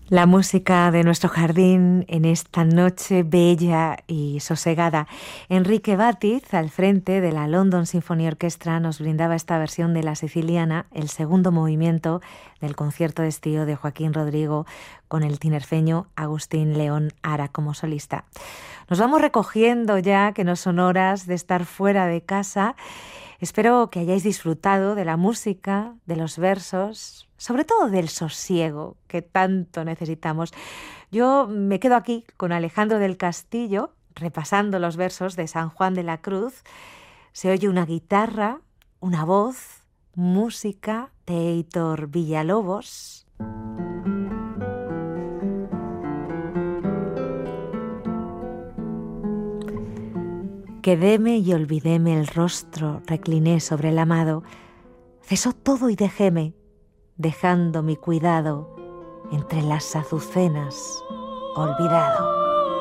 La música de nuestro jardín en esta noche bella y sosegada. Enrique Bátiz, al frente de la London Symphony Orchestra, nos brindaba esta versión de La Siciliana, el segundo movimiento del concierto de estío de Joaquín Rodrigo, con el tinerfeño Agustín León Ara como solista. Nos vamos recogiendo ya, que no son horas de estar fuera de casa. Espero que hayáis disfrutado de la música, de los versos, sobre todo del sosiego que tanto necesitamos. Yo me quedo aquí con Alejandro del Castillo, repasando los versos de San Juan de la Cruz. Se oye una guitarra, una voz, música de Heitor Villalobos. Quedéme y olvidéme el rostro, recliné sobre el amado. Cesó todo y dejéme, dejando mi cuidado entre las azucenas olvidado.